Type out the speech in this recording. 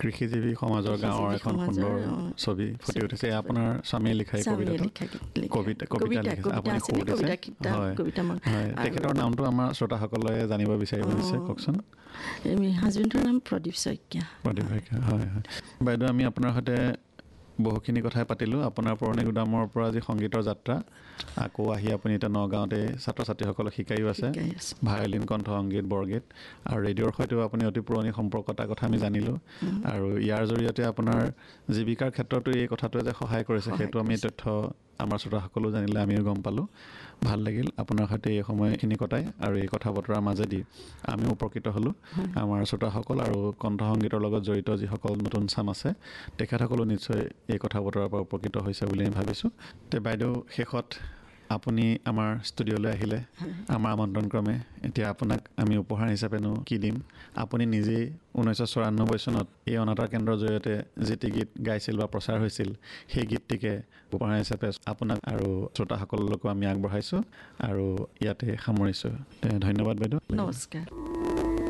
কৃষিজীৱী সমাজৰ গাঁৱৰ এখন সুন্দৰ ছবি ফুটি উঠিছে আপোনাৰ স্বামীয়ে লিখা এই কবিতা লিখিছে আপুনি তেখেতৰ নামটো আমাৰ শ্ৰোতাসকলে জানিব বিচাৰিব নিশ্চয় কওকচোন হাজবেণ্ডৰ নাম প্ৰদীপ শইকীয়া হয় বাইদেউ আমি আপোনাৰ সৈতে বহুখিনি কথাই পাতিলোঁ আপোনাৰ পুৰণি গুদামৰ পৰা যি সংগীতৰ যাত্ৰা আকৌ আহি আপুনি এতিয়া নগাঁৱতে ছাত্ৰ ছাত্ৰীসকলক শিকায়ো আছে ভায়লিন কণ্ঠ সংগীত বৰগীত আৰু ৰেডিঅ'ৰ সৈতেও আপুনি অতি পুৰণি সম্পৰ্ক এটাৰ কথা আমি জানিলোঁ আৰু ইয়াৰ জৰিয়তে আপোনাৰ জীৱিকাৰ ক্ষেত্ৰতো এই কথাটোৱে যে সহায় কৰিছে সেইটো আমি তথ্য আমাৰ শ্ৰোতাসকলো জানিলে আমিও গম পালোঁ ভাল লাগিল আপোনাৰ সৈতে এই সময়খিনি কটাই আৰু এই কথা বতৰাৰ মাজেদি আমিও উপকৃত হ'লোঁ আমাৰ শ্ৰোতাসকল আৰু কণ্ঠ সংগীতৰ লগত জড়িত যিসকল নতুন চাম আছে তেখেতসকলো নিশ্চয় এই কথা বতৰাৰ পৰা উপকৃত হৈছে বুলি আমি ভাবিছোঁ তে বাইদেউ শেষত আপুনি আমাৰ ষ্টুডিঅ'লৈ আহিলে আমাৰ আমন্ত্ৰণক্ৰমে এতিয়া আপোনাক আমি উপহাৰ হিচাপেনো কি দিম আপুনি নিজেই 1994 চনত এই অনাতাঁৰ কেন্দ্ৰৰ জৰিয়তে যিটি গীত গাইছিল বা প্ৰচাৰ হৈছিল সেই গীতটিকে উপহাৰ হিচাপে আপোনাক আৰু শ্ৰোতাসকললৈকো আমি আগবঢ়াইছোঁ আৰু ইয়াতে সামৰিছোঁ ধন্যবাদ বাইদেউ নমস্কাৰ